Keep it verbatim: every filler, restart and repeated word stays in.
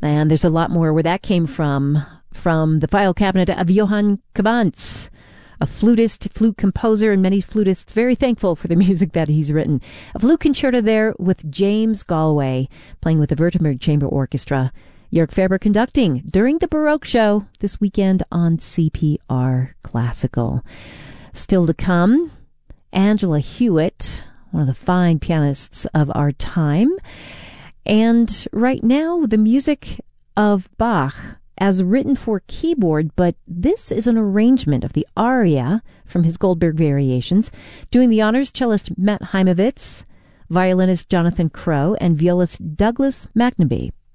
And there's a lot more where that came from, from the file cabinet of Johann Kavantz, a flutist, flute composer, and many flutists very thankful for the music that he's written. A flute concerto there with James Galway, playing with the Württemberg Chamber Orchestra. Jörg Faber conducting during the Baroque Show this weekend on C P R Classical. Still to come, Angela Hewitt, one of the fine pianists of our time. And right now, the music of Bach as written for keyboard, but this is an arrangement of the aria from his Goldberg Variations. Doing the honors, cellist Matt Heimovitz, violinist Jonathan Crow, and violist Douglas McNamee.